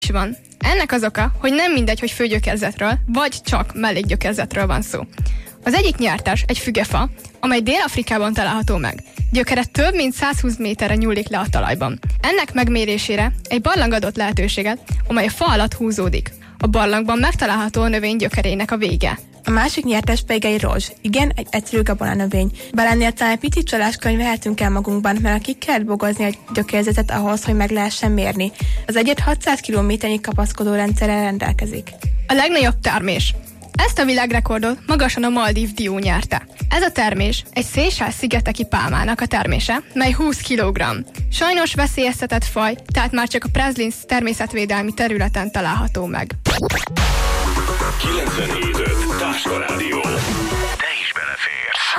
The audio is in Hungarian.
van. Ennek az oka, hogy nem mindegy, hogy főgyökerzetről, vagy csak mellékgyökerzetről van szó. Az egyik nyertes egy fügefa, amely Dél-Afrikában található meg. Gyökere több mint 120 méterre nyúlik le a talajban. Ennek megmérésére egy barlang adott lehetőséget, amely a fa alatt húzódik. A barlangban megtalálható a növény gyökerének a vége. A másik nyertes pedig egy rózs. Igen, egy egyszerű gabonanövény. Bár ennél talán egy picit csaláskönyv vehetünk el magunkban, mert ki kell bogozni a gyökérzetet ahhoz, hogy meg lehessen mérni. Az egyet 600 km-nyi kapaszkodó rendszerrel rendelkezik. A legnagyobb termés. Ezt a világrekordot magasan a Maldív dió nyerte. Ez a termés egy Seychelles-szigeteki pálmának a termése, mely 20 kg. Sajnos veszélyeztetett faj, tehát már csak a Preslins természetvédelmi területen található meg. 97.5 Táska Rádió. Te is beleférsz.